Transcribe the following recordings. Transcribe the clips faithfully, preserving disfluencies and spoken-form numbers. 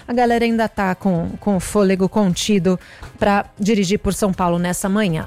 a galera ainda está com, com o fôlego contido para dirigir por São Paulo nessa manhã.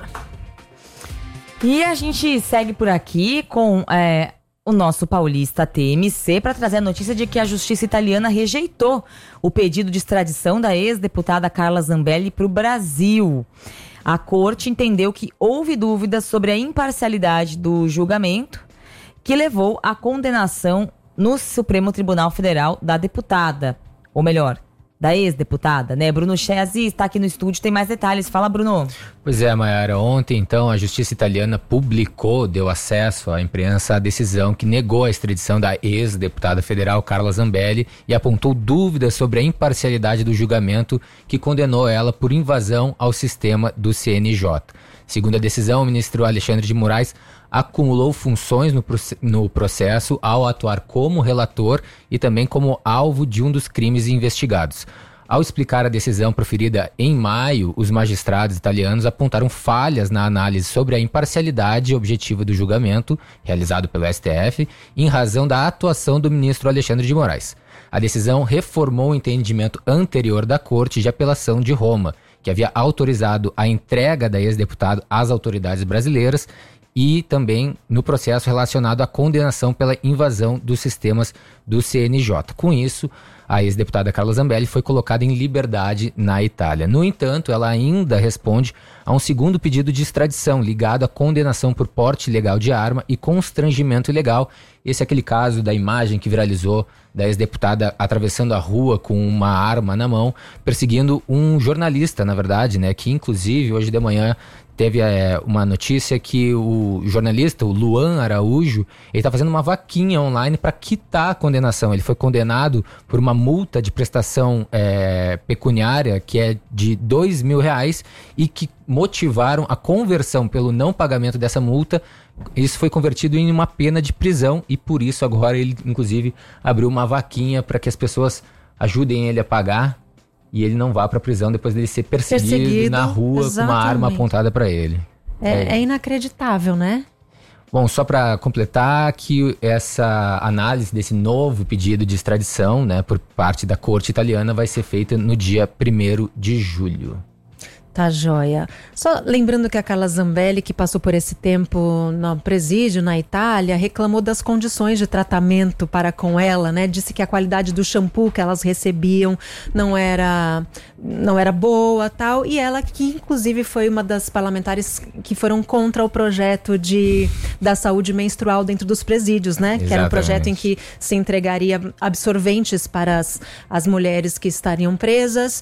E a gente segue por aqui com é, o nosso paulista T M C para trazer a notícia de que a justiça italiana rejeitou o pedido de extradição da ex-deputada Carla Zambelli para o Brasil. A corte entendeu que houve dúvidas sobre a imparcialidade do julgamento, que levou à condenação no Supremo Tribunal Federal da deputada, ou melhor, da ex-deputada, né? Bruno Chesi está aqui no estúdio, tem mais detalhes. Fala, Bruno. Pois é, Mayara, ontem então a justiça italiana publicou, deu acesso à imprensa à decisão que negou a extradição da ex-deputada federal Carla Zambelli e apontou dúvidas sobre a imparcialidade do julgamento que condenou ela por invasão ao sistema do C N J. Segundo a decisão, o ministro Alexandre de Moraes acumulou funções no, no processo ao atuar como relator e também como alvo de um dos crimes investigados. Ao explicar a decisão proferida em maio, os magistrados italianos apontaram falhas na análise sobre a imparcialidade objetiva do julgamento, realizado pelo S T F, em razão da atuação do ministro Alexandre de Moraes. A decisão reformou o entendimento anterior da Corte de Apelação de Roma, que havia autorizado a entrega da ex-deputada às autoridades brasileiras e também no processo relacionado à condenação pela invasão dos sistemas do C N J. Com isso, a ex-deputada Carla Zambelli foi colocada em liberdade na Itália. No entanto, ela ainda responde a um segundo pedido de extradição ligado à condenação por porte ilegal de arma e constrangimento ilegal. Esse é aquele caso da imagem que viralizou da ex-deputada atravessando a rua com uma arma na mão, perseguindo um jornalista, na verdade, né, que inclusive hoje de manhã teve é, uma notícia que o jornalista, o Luan Araújo, ele está fazendo uma vaquinha online para quitar a condenação. Ele foi condenado por uma multa de prestação é, pecuniária que é de dois mil reais e que motivaram a conversão pelo não pagamento dessa multa. Isso foi convertido em uma pena de prisão e por isso agora ele, inclusive, abriu uma vaquinha para que as pessoas ajudem ele a pagar e ele não vá para a prisão depois dele ser perseguido, perseguido na rua, exatamente, com uma arma apontada para ele. É, é. é inacreditável, né? Bom, só para completar que essa análise desse novo pedido de extradição, né, por parte da Corte Italiana vai ser feita no dia primeiro de julho. Tá joia. Só lembrando que a Carla Zambelli, que passou por esse tempo no presídio na Itália, reclamou das condições de tratamento para com ela, né? Disse que a qualidade do shampoo que elas recebiam não era, não era boa, tal. E ela que, inclusive, foi uma das parlamentares que foram contra o projeto de, da saúde menstrual dentro dos presídios, né? Exatamente. Que era um projeto em que se entregaria absorventes para as, as mulheres que estariam presas.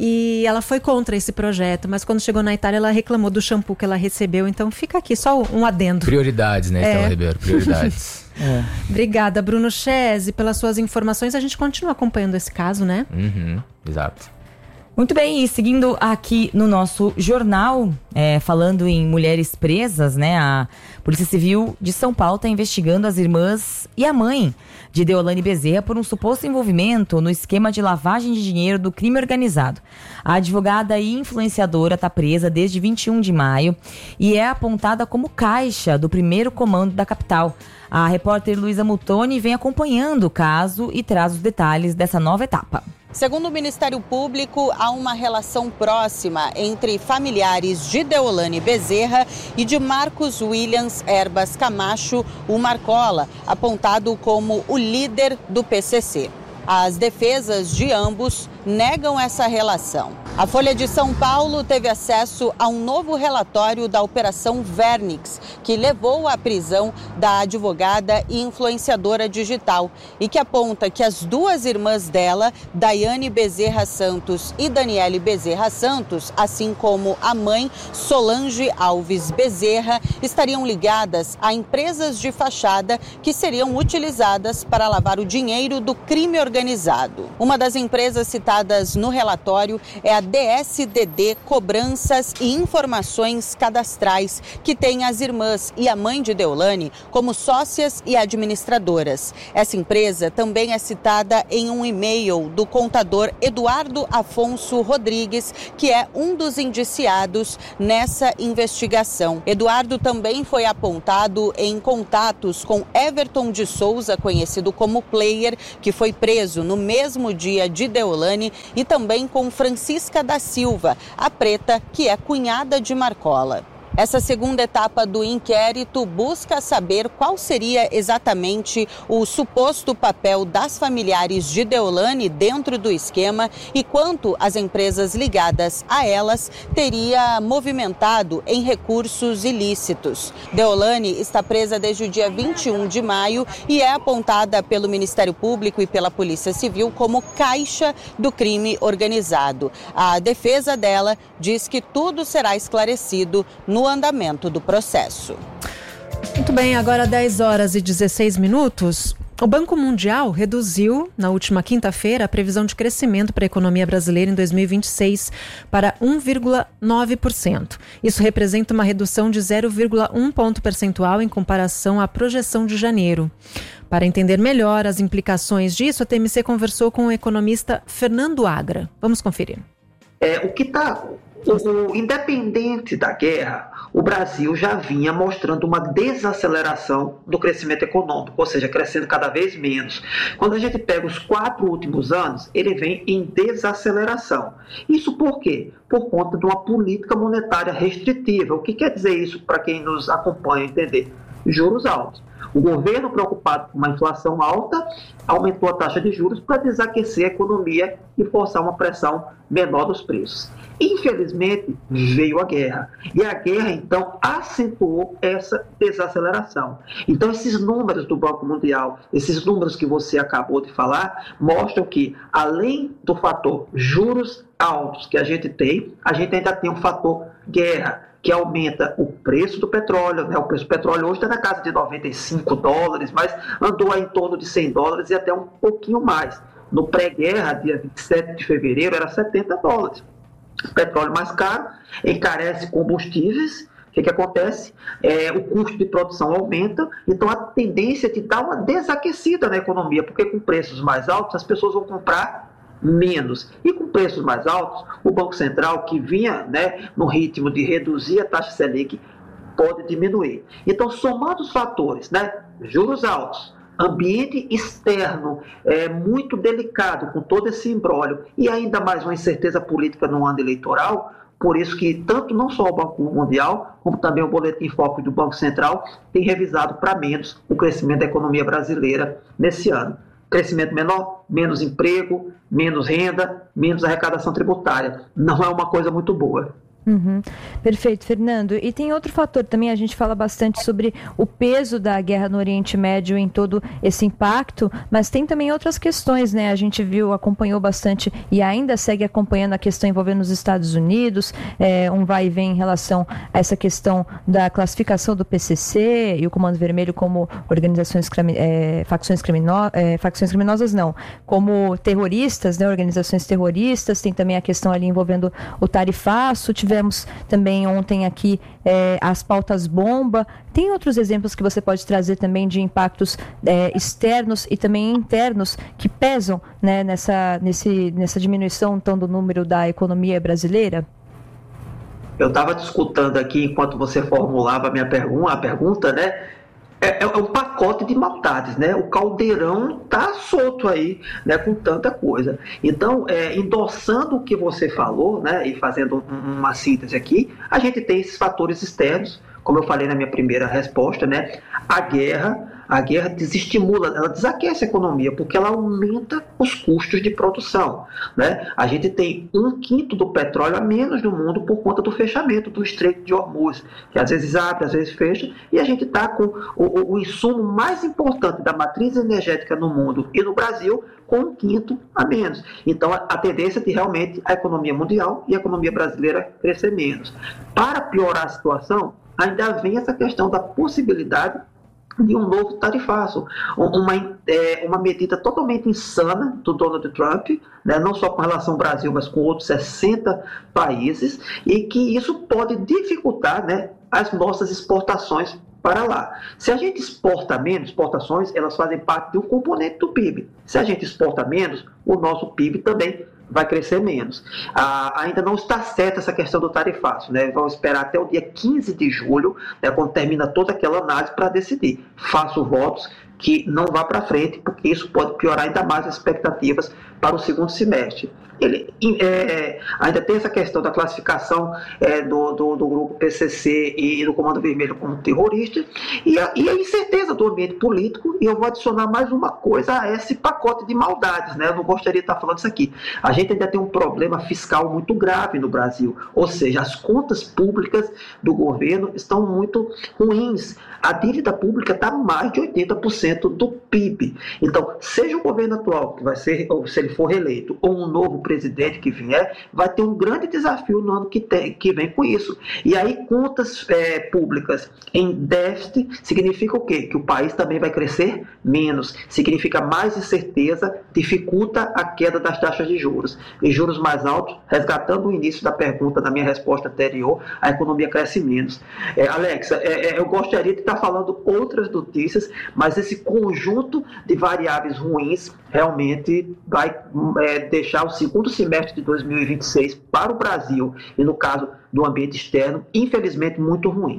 E ela foi contra esse projeto, mas quando chegou na Itália ela reclamou do shampoo que ela recebeu, então fica aqui só um adendo. Prioridades, né, Estela é. Ribeiro, prioridades. É. Obrigada, Bruno Chesi, pelas suas informações. A gente continua acompanhando esse caso, né? Uhum, exato. Muito bem, e seguindo aqui no nosso jornal, é, falando em mulheres presas, né? A Polícia Civil de São Paulo está investigando as irmãs e a mãe de Deolane Bezerra por um suposto envolvimento no esquema de lavagem de dinheiro do crime organizado. A advogada e influenciadora está presa desde vinte e um de maio e é apontada como caixa do primeiro comando da capital. A repórter Luísa Mutoni vem acompanhando o caso e traz os detalhes dessa nova etapa. Segundo o Ministério Público, há uma relação próxima entre familiares de Deolane Bezerra e de Marcos Williams Erbas Camacho, o Marcola, apontado como o líder do P C C. As defesas de ambos negam essa relação. A Folha de São Paulo teve acesso a um novo relatório da Operação Vernix, que levou à prisão da advogada e influenciadora digital e que aponta que as duas irmãs dela, Daiane Bezerra Santos e Daniele Bezerra Santos, assim como a mãe, Solange Alves Bezerra, estariam ligadas a empresas de fachada que seriam utilizadas para lavar o dinheiro do crime organizado. Uma das empresas citadas no relatório é a D S D D Cobranças e Informações Cadastrais, que tem as irmãs e a mãe de Deolane como sócias e administradoras. Essa empresa também é citada em um e-mail do contador Eduardo Afonso Rodrigues, que é um dos indiciados nessa investigação. Eduardo também foi apontado em contatos com Everton de Souza, conhecido como Player, que foi preso no mesmo dia de Deolane, e também com Francisca da Silva, a preta, que é cunhada de Marcola. Essa segunda etapa do inquérito busca saber qual seria exatamente o suposto papel das familiares de Deolane dentro do esquema e quanto as empresas ligadas a elas teria movimentado em recursos ilícitos. Deolane está presa desde o dia vinte e um de maio e é apontada pelo Ministério Público e pela Polícia Civil como caixa do crime organizado. A defesa dela diz que tudo será esclarecido no andamento do processo. Muito bem, agora dez horas e dezesseis minutos. O Banco Mundial reduziu, na última quinta-feira, a previsão de crescimento para a economia brasileira em dois mil e vinte e seis para um vírgula nove por cento. Isso representa uma redução de zero vírgula um ponto percentual em comparação à projeção de janeiro. Para entender melhor as implicações disso, a T M C conversou com o economista Fernando Agra. Vamos conferir. É, o que está... O, o, independente da guerra, o Brasil já vinha mostrando uma desaceleração do crescimento econômico, ou seja, crescendo cada vez menos. Quando a gente pega os quatro últimos anos, ele vem em desaceleração. Isso por quê? Por conta de uma política monetária restritiva. O que quer dizer isso para quem nos acompanha entender? Juros altos. O governo, preocupado com uma inflação alta, aumentou a taxa de juros para desaquecer a economia e forçar uma pressão menor dos preços. Infelizmente, veio a guerra. E a guerra, então, acentuou essa desaceleração. Então, esses números do Banco Mundial, esses números que você acabou de falar, mostram que, além do fator juros altos que a gente tem, a gente ainda tem um fator guerra, que aumenta o preço do petróleo, né? O preço do petróleo hoje está na casa de noventa e cinco dólares, mas andou aí em torno de cem dólares e até um pouquinho mais. No pré-guerra, dia vinte e sete de fevereiro, era setenta dólares. O petróleo mais caro encarece combustíveis. O que, que acontece? É, o custo de produção aumenta, então a tendência é de dar uma desaquecida na economia, porque com preços mais altos as pessoas vão comprar menos. E com preços mais altos, o Banco Central, que vinha, né, no ritmo de reduzir a taxa Selic, pode diminuir. Então, somando os fatores, né, juros altos, ambiente externo é, muito delicado com todo esse imbróglio e ainda mais uma incerteza política no ano eleitoral, por isso que tanto não só o Banco Mundial, como também o Boletim Focus do Banco Central tem revisado para menos o crescimento da economia brasileira nesse ano. Crescimento menor, menos emprego, menos renda, menos arrecadação tributária. Não é uma coisa muito boa. Uhum. Perfeito, Fernando. E tem outro fator também, a gente fala bastante sobre o peso da guerra no Oriente Médio em todo esse impacto, mas tem também outras questões, né? A gente viu, acompanhou bastante e ainda segue acompanhando a questão envolvendo os Estados Unidos, é, um vai e vem em relação a essa questão da classificação do P C C e o Comando Vermelho como organizações, é, facções, crimino, é, facções criminosas, não, como terroristas, né? Organizações terroristas. Tem também a questão ali envolvendo o tarifaço. Tivemos Tivemos também ontem aqui é, as pautas bomba. Tem outros exemplos que você pode trazer também de impactos é, externos e também internos que pesam, né, nessa, nesse, nessa diminuição então, do número da economia brasileira? Eu estava te escutando aqui enquanto você formulava a minha pergunta, a pergunta, né? É, é um pacote de maldades, né? O caldeirão está solto aí, né? Com tanta coisa. Então, é, endossando o que você falou, né? E fazendo um, uma síntese aqui, a gente tem esses fatores externos, como eu falei na minha primeira resposta, né? A guerra, a guerra desestimula, ela desaquece a economia, porque ela aumenta os custos de produção, né? A gente tem um quinto do petróleo a menos no mundo por conta do fechamento do Estreito de Hormuz, que às vezes abre, às vezes fecha, e a gente está com o, o, o insumo mais importante da matriz energética no mundo e no Brasil com um quinto a menos. Então, a, a tendência é de realmente a economia mundial e a economia brasileira crescer menos. Para piorar a situação, ainda vem essa questão da possibilidade de um novo tarifaço, uma, é, uma medida totalmente insana do Donald Trump, né, não só com relação ao Brasil, mas com outros sessenta países, e que isso pode dificultar, né, as nossas exportações para lá. Se a gente exporta menos, exportações elas fazem parte de um componente do P I B. Se a gente exporta menos, o nosso P I B também vai crescer menos. Ah, ainda não está certa essa questão do tarifaço, né? Vamos esperar até o dia quinze de julho, né, quando termina toda aquela análise, para decidir. Faço votos que não vá para frente, porque isso pode piorar ainda mais as expectativas para o segundo semestre. Ele é, ainda tem essa questão da classificação é, do, do, do grupo P C C e do Comando Vermelho como terrorista, e a, e a incerteza do ambiente político, e eu vou adicionar mais uma coisa a esse pacote de maldades, né? Eu não gostaria de estar falando isso aqui. A gente ainda tem um problema fiscal muito grave no Brasil, ou seja, as contas públicas do governo estão muito ruins. A dívida pública está mais de oitenta por cento do P I B. Então, seja o governo atual, que vai ser, ou se ele for reeleito, ou um novo presidente que vier, vai ter um grande desafio no ano que, tem, que vem com isso. E aí, contas é, públicas em déficit significa o quê? Que o país também vai crescer menos. Significa mais incerteza, dificulta a queda das taxas de juros. E juros mais altos, resgatando o início da pergunta da minha resposta anterior, a economia cresce menos. É, Alexa, é, é, eu gostaria de estar falando outras notícias, mas esse conjunto de variáveis ruins realmente vai é, deixar o segundo semestre de dois mil e vinte e seis para o Brasil, e no caso do ambiente externo, infelizmente muito ruim.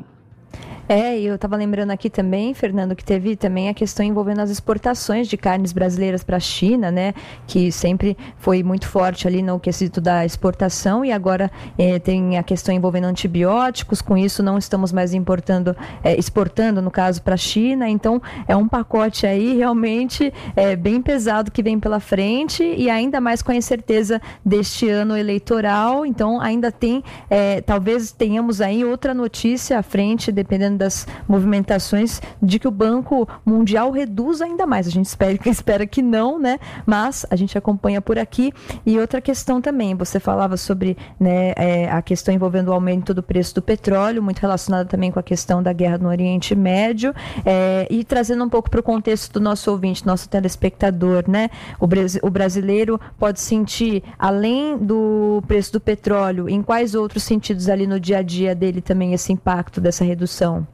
É, e eu estava lembrando aqui também, Fernando, que teve também a questão envolvendo as exportações de carnes brasileiras para a China, né, que sempre foi muito forte ali no quesito da exportação, e agora é, tem a questão envolvendo antibióticos. Com isso não estamos mais importando, é, exportando, no caso, para a China. Então é um pacote aí realmente é, bem pesado que vem pela frente, e ainda mais com a incerteza deste ano eleitoral. Então ainda tem, é, talvez tenhamos aí outra notícia à frente, dependendo das movimentações, de que o Banco Mundial reduz ainda mais. A gente espera, espera que não, né? Mas a gente acompanha por aqui. E outra questão também, você falava sobre, né, é, a questão envolvendo o aumento do preço do petróleo, muito relacionada também com a questão da guerra no Oriente Médio, é, e trazendo um pouco para o contexto do nosso ouvinte, nosso telespectador, né? O, o brasileiro pode sentir, além do preço do petróleo, em quais outros sentidos ali no dia a dia dele também esse impacto dessa redução?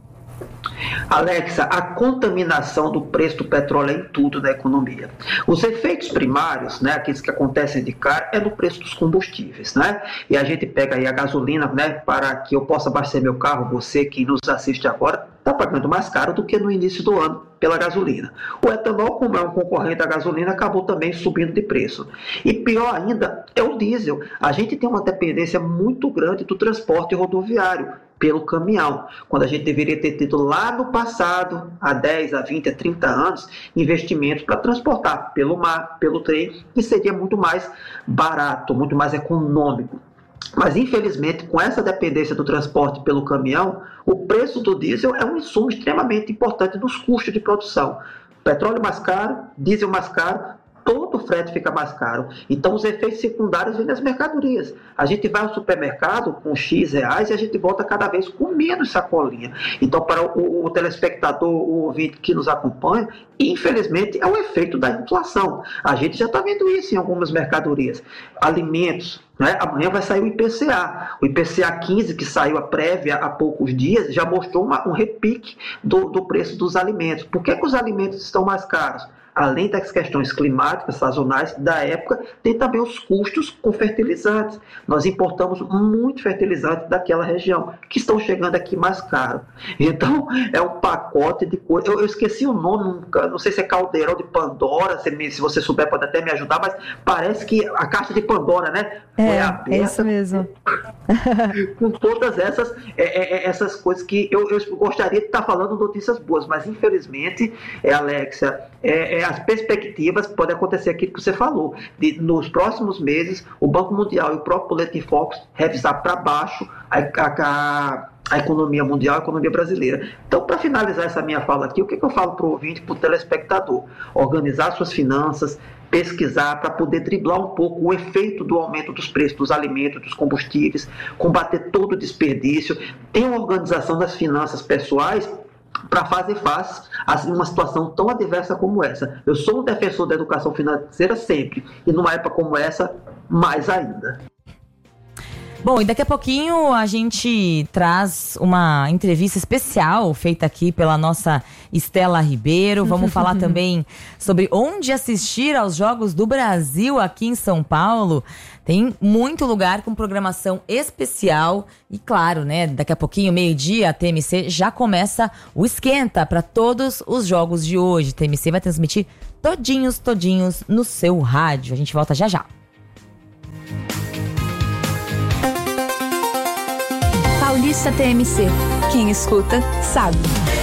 Alexa, a contaminação do preço do petróleo é em tudo na economia. Os efeitos primários, né, aqueles que acontecem de cara, é no preço dos combustíveis, né? E a gente pega aí a gasolina, né, para que eu possa abastecer meu carro. Você que nos assiste agora está pagando mais caro do que no início do ano pela gasolina. O etanol, como é um concorrente da gasolina, acabou também subindo de preço. E pior ainda é o diesel. A gente tem uma dependência muito grande do transporte rodoviário pelo caminhão, quando a gente deveria ter tido lá no passado, há dez, a vinte, a trinta anos, investimentos para transportar pelo mar, pelo trem, que seria muito mais barato, muito mais econômico. Mas, infelizmente, com essa dependência do transporte pelo caminhão, o preço do diesel é um insumo extremamente importante nos custos de produção. Petróleo mais caro, diesel mais caro, todo o frete fica mais caro. Então, os efeitos secundários vêm das mercadorias. A gente vai ao supermercado com X reais e a gente volta cada vez com menos sacolinha. Então, para o, o telespectador, o ouvinte que nos acompanha, infelizmente, é um efeito da inflação. A gente já está vendo isso em algumas mercadorias. Alimentos, né? Amanhã vai sair o I P C A. O I P C A quinze, que saiu a prévia há poucos dias, já mostrou uma, um repique do, do preço dos alimentos. Por que que os alimentos estão mais caros? Além das questões climáticas, sazonais da época, tem também os custos com fertilizantes. Nós importamos muito fertilizante daquela região, que estão chegando aqui mais caro. Então, é um pacote de coisas. Eu, eu esqueci o nome, não sei se é caldeirão de Pandora, se, me, se você souber pode até me ajudar, mas parece que a caixa de Pandora, né? É, foi aberta, é isso mesmo. Com todas essas, é, é, essas coisas que eu, eu gostaria de estar falando notícias boas, mas infelizmente, é, Alexia, é, é as perspectivas, pode acontecer aquilo que você falou, de, nos próximos meses, o Banco Mundial e o próprio Boletim Focus revisar para baixo a, a, a economia mundial, a economia brasileira. Então, para finalizar essa minha fala aqui, o que, que eu falo para o ouvinte, para o telespectador? Organizar suas finanças, pesquisar para poder driblar um pouco o efeito do aumento dos preços dos alimentos, dos combustíveis, combater todo o desperdício, ter uma organização das finanças pessoais para fazer face a uma situação tão adversa como essa. Eu sou um defensor da educação financeira sempre, e numa época como essa, mais ainda. Bom, e daqui a pouquinho a gente traz uma entrevista especial feita aqui pela nossa Estela Ribeiro. Vamos falar também sobre onde assistir aos Jogos do Brasil aqui em São Paulo. Tem muito lugar com programação especial e, claro, né, daqui a pouquinho, meio-dia, a T M C já começa o esquenta para todos os jogos de hoje. A T M C vai transmitir todinhos, todinhos no seu rádio. A gente volta já já. Paulista T M C. Quem escuta, sabe.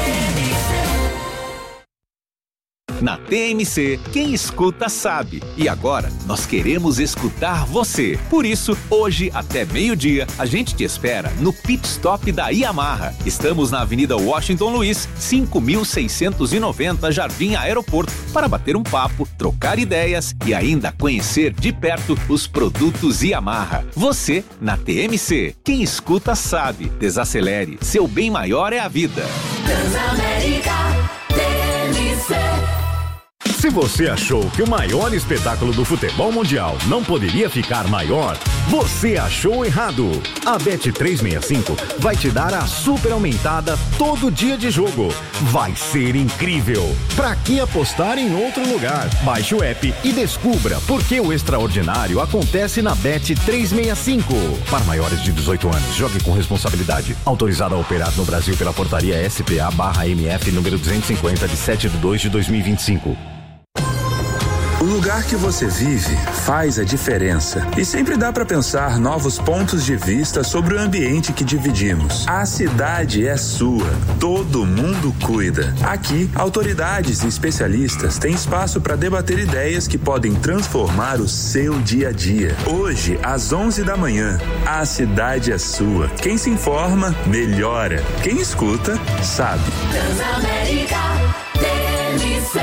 Na T M C, quem escuta sabe. E agora, nós queremos escutar você. Por isso, hoje, até meio-dia, a gente te espera no Pit Stop da Yamaha. Estamos na Avenida Washington Luiz, cinco mil seiscentos e noventa, Jardim Aeroporto, para bater um papo, trocar ideias e ainda conhecer de perto os produtos Yamaha. Você, na T M C. Quem escuta sabe. Desacelere. Seu bem maior é a vida. Transamérica T M C. Se você achou que o maior espetáculo do futebol mundial não poderia ficar maior, você achou errado. A Bet trezentos e sessenta e cinco vai te dar a super aumentada todo dia de jogo. Vai ser incrível. Pra que apostar em outro lugar? Baixe o app e descubra por que o extraordinário acontece na Bet trezentos e sessenta e cinco. Para maiores de dezoito anos, jogue com responsabilidade. Autorizado a operar no Brasil pela portaria S P A barra M F número duzentos e cinquenta de sete de dois de dois mil e vinte e cinco. O lugar que você vive faz a diferença. E sempre dá para pensar novos pontos de vista sobre o ambiente que dividimos. A cidade é sua. Todo mundo cuida. Aqui, autoridades e especialistas têm espaço para debater ideias que podem transformar o seu dia a dia. Hoje, às onze da manhã, a cidade é sua. Quem se informa, melhora. Quem escuta, sabe. Transamérica T M C.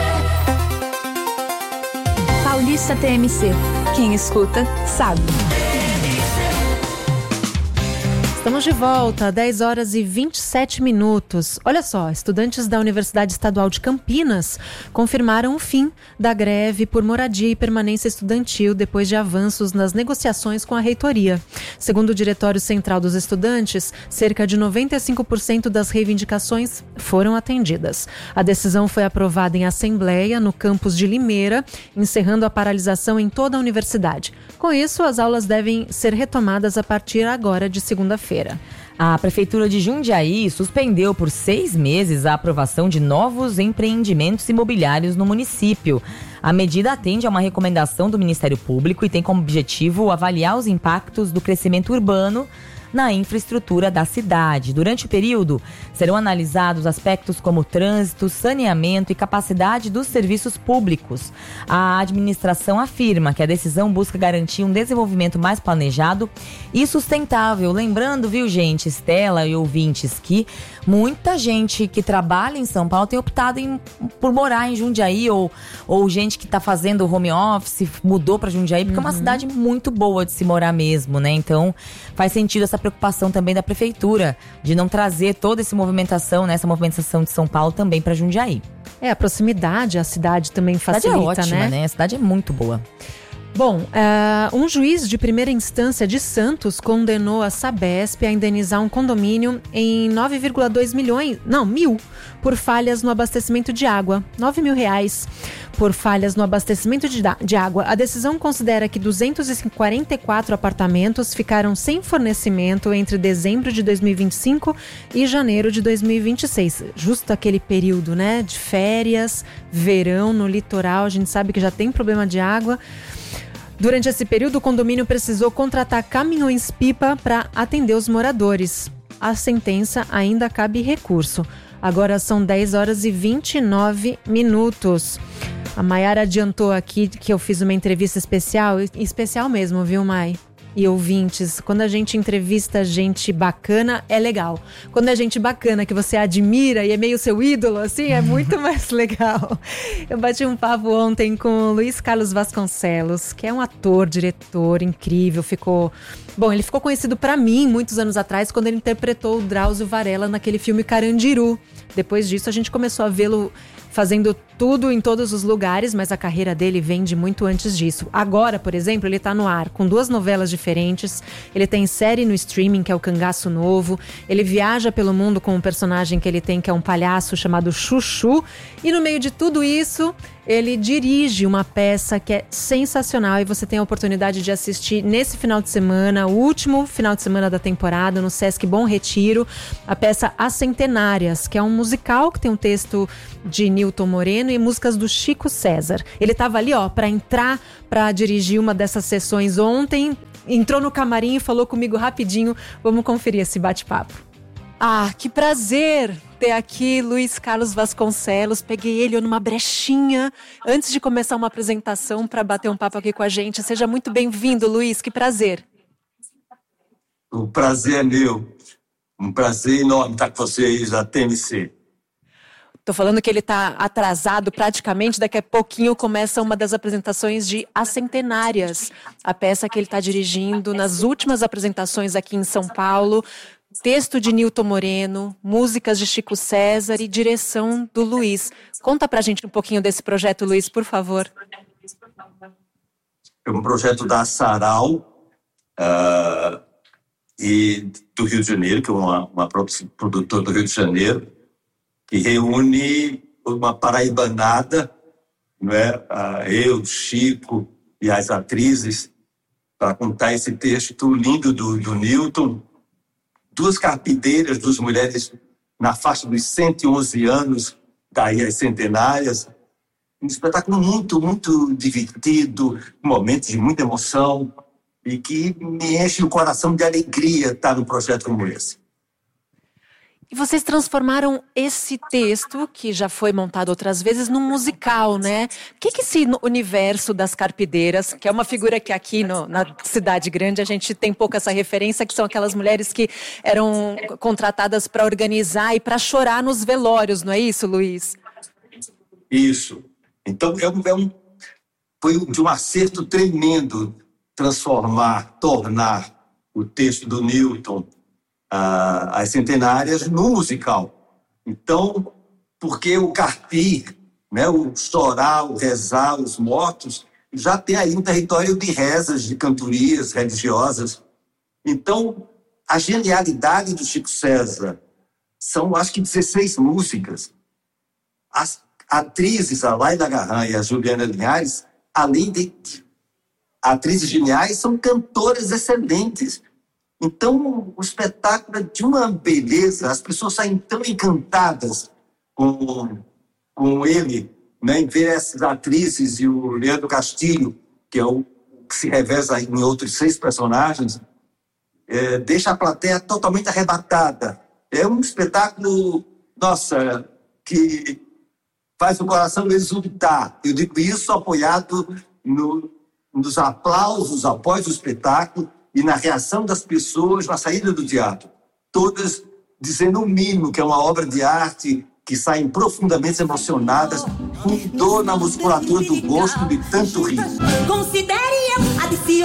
Paulista T M C. Quem escuta, sabe. Estamos de volta, dez horas e vinte e sete minutos. Olha só, estudantes da Universidade Estadual de Campinas confirmaram o fim da greve por moradia e permanência estudantil depois de avanços nas negociações com a reitoria. Segundo o Diretório Central dos Estudantes, cerca de noventa e cinco por cento das reivindicações foram atendidas. A decisão foi aprovada em assembleia no campus de Limeira, encerrando a paralisação em toda a universidade. Com isso, as aulas devem ser retomadas a partir agora de segunda-feira. A Prefeitura de Jundiaí suspendeu por seis meses a aprovação de novos empreendimentos imobiliários no município. A medida atende a uma recomendação do Ministério Público e tem como objetivo avaliar os impactos do crescimento urbano na infraestrutura da cidade. Durante o período, serão analisados aspectos como trânsito, saneamento e capacidade dos serviços públicos. A administração afirma que a decisão busca garantir um desenvolvimento mais planejado e sustentável. Lembrando, viu, gente, Estela e ouvintes, que muita gente que trabalha em São Paulo tem optado em, por morar em Jundiaí, ou, ou gente que está fazendo home office mudou para Jundiaí, porque uhum. é uma cidade muito boa de se morar mesmo, né? Então, faz sentido essa preocupação também da Prefeitura de não trazer toda essa movimentação, né, essa movimentação de São Paulo também para Jundiaí. É, a proximidade, a cidade também facilita, a cidade é ótima, né? né? A cidade é muito boa. Bom, uh, um juiz de primeira instância de Santos condenou a Sabesp a indenizar um condomínio em nove vírgula dois milhões, não, mil, por falhas no abastecimento de água. nove mil reais por falhas no abastecimento de, de água. A decisão considera que duzentos e quarenta e quatro apartamentos ficaram sem fornecimento entre dezembro de dois mil e vinte e cinco e janeiro de dois mil e vinte e seis. Justo aquele período, né, de férias, verão no litoral, a gente sabe que já tem problema de água. Durante esse período, o condomínio precisou contratar caminhões-pipa para atender os moradores. A sentença ainda cabe recurso. Agora são dez horas e vinte e nove minutos. A Maiara adiantou aqui que eu fiz uma entrevista especial, especial mesmo, viu, Mai? e ouvintes, quando a gente entrevista gente bacana, é legal. Quando é gente bacana que você admira e é meio seu ídolo, assim, é muito mais legal. Eu bati um papo ontem com o Luiz Carlos Vasconcelos, que é um ator, diretor incrível, ficou... Bom, ele ficou conhecido pra mim muitos anos atrás, quando ele interpretou o Drauzio Varela naquele filme Carandiru. Depois disso, a gente começou a vê-lo fazendo tudo em todos os lugares, mas a carreira dele vem de muito antes disso. Agora, por exemplo, ele tá no ar com duas novelas diferentes, ele tem série no streaming, que é o Cangaço Novo, ele viaja pelo mundo com um personagem que ele tem, que é um palhaço chamado Chuchu, e no meio de tudo isso, ele dirige uma peça que é sensacional e você tem a oportunidade de assistir nesse final de semana, o último final de semana da temporada, no Sesc Bom Retiro, a peça As Centenárias, que é um musical que tem um texto de Nilton Moreno e músicas do Chico César. Ele estava ali, ó, para entrar, para dirigir uma dessas sessões ontem, entrou no camarim e falou comigo rapidinho. Vamos conferir esse bate-papo. Ah, que prazer ter aqui Luiz Carlos Vasconcelos. Peguei ele numa brechinha antes de começar uma apresentação para bater um papo aqui com a gente. Seja muito bem-vindo, Luiz, que prazer. O prazer é meu. Um prazer enorme estar com vocês da T M C. Tô falando que ele tá atrasado praticamente, daqui a pouquinho começa uma das apresentações de As Centenárias, a peça que ele tá dirigindo nas últimas apresentações aqui em São Paulo. Texto de Nilton Moreno, músicas de Chico César e direção do Luiz. Conta pra gente um pouquinho desse projeto, Luiz, por favor. É um projeto da Sarau uh, e do Rio de Janeiro, que é uma, uma produtora do Rio de Janeiro, que reúne uma paraibanada, não é? Uh, eu, Chico e as atrizes, para contar esse texto lindo do, do Nilton. Duas carpideiras, duas mulheres na faixa dos cento e onze anos, daí as centenárias. Um espetáculo muito, muito divertido, um momento de muita emoção e que me enche o coração de alegria estar num projeto como esse. E vocês transformaram esse texto, que já foi montado outras vezes, num musical, né? O que que esse universo das carpideiras, que é uma figura que aqui no, na cidade grande a gente tem pouco essa referência, que são aquelas mulheres que eram contratadas para organizar e para chorar nos velórios, não é isso, Luiz? Isso. Então, é um, é um, foi de um acerto tremendo transformar, tornar o texto do Nilton, Uh, as centenárias, no musical. Então, porque o carpir, né, o chorar, o rezar, os mortos, já tem aí um território de rezas, de cantorias religiosas. Então, a genialidade do Chico César são, acho que, dezesseis músicas. As atrizes, a Laila Garran e a Juliana Linhares, além de atrizes geniais, são cantoras excelentes. Então, o espetáculo é de uma beleza, as pessoas saem tão encantadas com, com ele, né, em ver essas atrizes e o Leandro Castilho, que é o que se reveza em outros seis personagens, é, deixa a plateia totalmente arrebatada. É um espetáculo, nossa, que faz o coração exultar. Eu digo isso apoiado no, nos aplausos após o espetáculo, e na reação das pessoas na saída do teatro. Todas dizendo o mínimo, que é uma obra de arte, que saem profundamente emocionadas, com dor na musculatura do rosto de tanto rir. Considere eu a